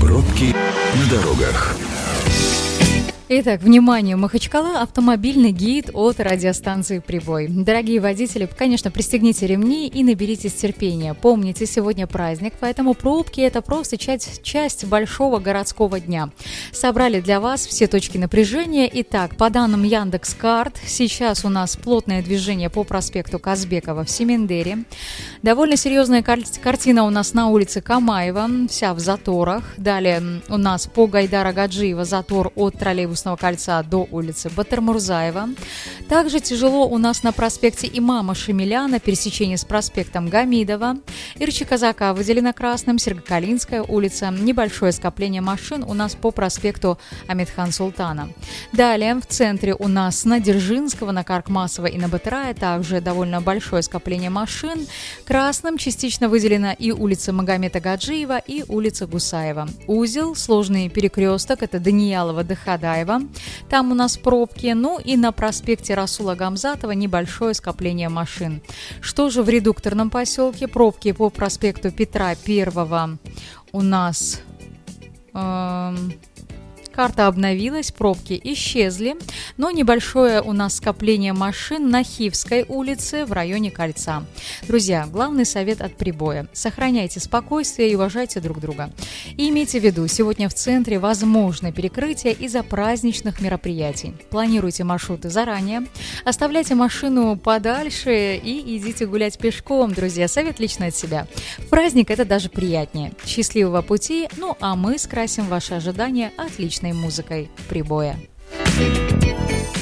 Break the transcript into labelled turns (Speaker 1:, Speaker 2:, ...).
Speaker 1: Пробки на дорогах.
Speaker 2: Итак, внимание, Махачкала, автомобильный гид от радиостанции «Прибой». Дорогие водители, конечно, пристегните ремни и наберитесь терпения. Помните, сегодня праздник, поэтому пробки – это просто часть большого городского дня. Собрали для вас все точки напряжения. Итак, по данным Яндекс.Карт, сейчас у нас плотное движение по проспекту Казбекова в Семендере. Довольно серьезная картина у нас на улице Камаева, вся в заторах. Далее у нас по Гайдара Гаджиева затор от троллейбусного кольца до улицы Батырмурзаева. Также тяжело у нас на проспекте Имама Шамиля на пересечении с проспектом Гамидова. Ирчи Казака выделена красным, Сергокалинская улица. Небольшое скопление машин у нас по проспекту Амедхан Султана. Далее в центре у нас на Дзержинского, на Каркмасова и на Батырая также довольно большое скопление машин. Красным частично выделена и улица Магомета Гаджиева, и улица Гусаева. Узел, сложный перекресток, это Даниялова-Дахадаева. Там у нас пробки. Ну и на проспекте Расула Гамзатова небольшое скопление машин. Что же в редукторном поселке? Пробки по проспекту Петра I у нас... Карта обновилась, пробки исчезли, но небольшое у нас скопление машин на Хивской улице в районе Кольца. Друзья, главный совет от Прибоя – сохраняйте спокойствие и уважайте друг друга. И имейте в виду, сегодня в центре возможно перекрытие из-за праздничных мероприятий. Планируйте маршруты заранее, оставляйте машину подальше и идите гулять пешком, друзья. Совет лично от себя. В праздник это даже приятнее. Счастливого пути, ну а мы скрасим ваши ожидания отличной музыкой Прибоя.